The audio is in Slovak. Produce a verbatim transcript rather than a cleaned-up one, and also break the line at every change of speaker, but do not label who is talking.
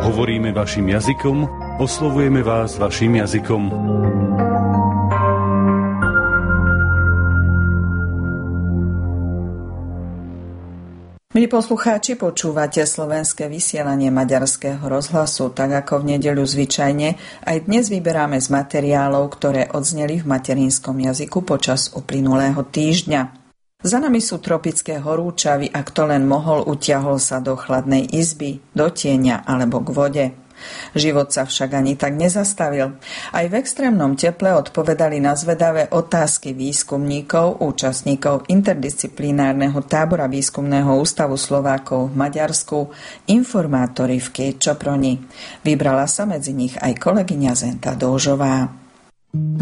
Hovoríme vašim jazykom, oslovujeme vás vašim jazykom.
Milí poslucháči, počúvate slovenské vysielanie Maďarského rozhlasu. Tak ako v nedeľu zvyčajne, aj dnes vyberáme z materiálov, ktoré odzneli v materinskom jazyku počas uplynulého týždňa. Za nami sú tropické horúčavy a kto len mohol, utiahol sa do chladnej izby, do tieňa alebo k vode. Život sa však ani tak nezastavil. Aj v extrémnom teple odpovedali na zvedavé otázky výskumníkov, účastníkov interdisciplinárneho tábora Výskumného ústavu Slovákov v Maďarsku, informátori v Kéčoproni. Vybrala sa medzi nich aj kolegyňa Zenta Dóžová.